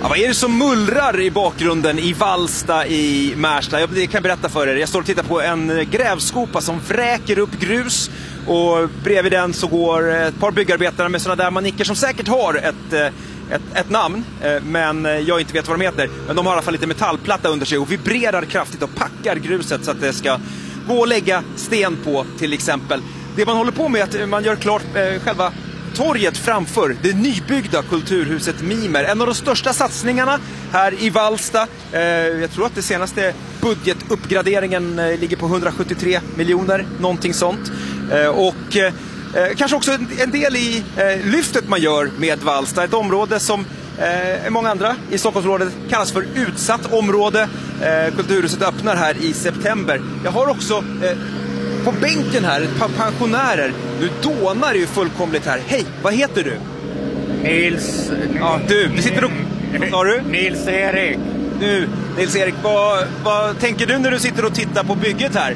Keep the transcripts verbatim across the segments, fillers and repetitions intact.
Ja, vad är det som mullrar i bakgrunden i Vallsta i Märsta? Jag kan jag berätta för er. Jag står och tittar på en grävskopa som vräker upp grus. Och bredvid den så går ett par byggarbetare med sådana där manicker som säkert har ett, ett, ett namn. Men jag inte vet vad de heter. Men de har i alla fall lite metallplatta under sig och vibrerar kraftigt och packar gruset så att det ska gå att lägga sten på till exempel. Det man håller på med är att man gör klart eh, själva torget framför det nybyggda kulturhuset Mimer. En av de största satsningarna här i Vallsta. Eh, jag tror att det senaste budgetuppgraderingen eh, ligger på hundrasjuttiotre miljoner, någonting sånt. Eh, och eh, kanske också en, en del i eh, lyftet man gör med Vallsta. Ett område som eh, många andra i Stockholmsområdet kallas för utsatt område. Eh, kulturhuset öppnar här i september. Jag har också... Eh, På bänken här, ett par pensionärer. Nu dånar det ju fullkomligt här. Hej, vad heter du? Nils... Ja, du, vi sitter och... Vad sa du? Nils-Erik. Nu, Nils-Erik, vad, vad tänker du när du sitter och tittar på bygget här?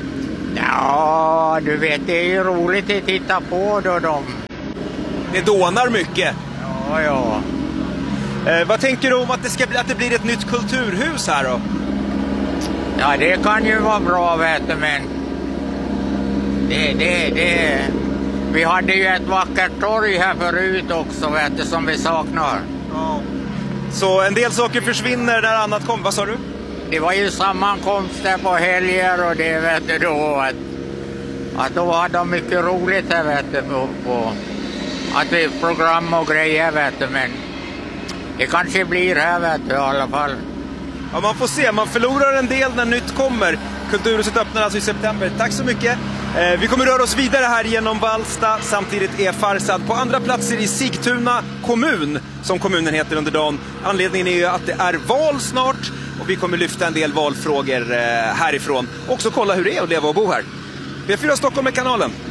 Ja, du vet, det är ju roligt att titta på då de... Det dånar mycket. Ja, ja. Eh, vad tänker du om att det, ska bli, att det blir ett nytt kulturhus här då? Ja, det kan ju vara bra, vet du, men... Det, det, det... Vi hade ju ett vackert torg här förut också, vet du, som vi saknar. Ja. Så en del saker försvinner där annat kom. Vad sa du? Det var ju sammankomster på helger och det, vet du, då att, att då hade de mycket roligt här, vet du, på, på att vi program och grejer, vet du, men det kanske blir här, vet du, i alla fall. Ja, man får se. Man förlorar en del när nytt kommer. Kulturhuset öppnar alltså i september. Tack så mycket. Eh, vi kommer röra oss vidare här genom Vallsta. Samtidigt är Farsad på andra platser i Sigtuna kommun, som kommunen heter under dagen. Anledningen är ju att det är val snart och vi kommer lyfta en del valfrågor eh, härifrån. Också kolla hur det är att leva och bo här. V fyra Stockholm är kanalen.